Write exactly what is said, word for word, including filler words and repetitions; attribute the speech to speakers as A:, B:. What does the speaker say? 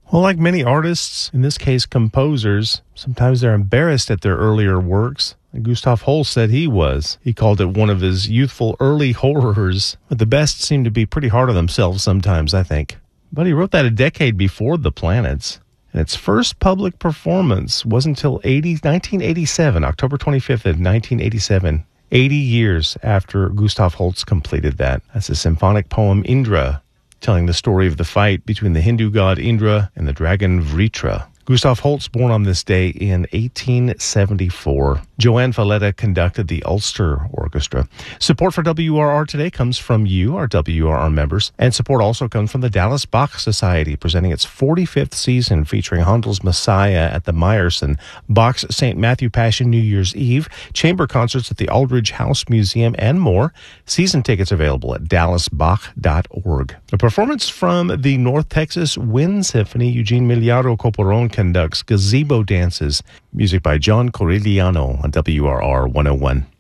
A: Well, like many artists, in this case composers, sometimes they're embarrassed at their earlier works. Gustav Holst said he was. He called it one of his youthful early horrors. But the best seem to be pretty hard on themselves sometimes, I think. But he wrote that a decade before The Planets. And its first public performance wasn't until nineteen eighty-seven, October twenty-fifth of nineteen eighty-seven. eighty years after Gustav Holst completed that. That's a symphonic poem, Indra, telling the story of the fight between the Hindu god Indra and the dragon Vritra. Gustav Holst, born on this day in eighteen seventy-four. Joanne Valletta conducted the Ulster Orchestra. Support for W R R today comes from you, our W R R members, and support also comes from the Dallas Bach Society, presenting its forty-fifth season featuring Handel's Messiah at the Meyerson, Bach's Saint Matthew Passion New Year's Eve, chamber concerts at the Aldridge House Museum, and more. Season tickets available at dallas bach dot org. A performance from the North Texas Wind Symphony. Eugene Miliaro Coporon conducts Gazebo Dances. Music by John Corigliano on W R R one oh one.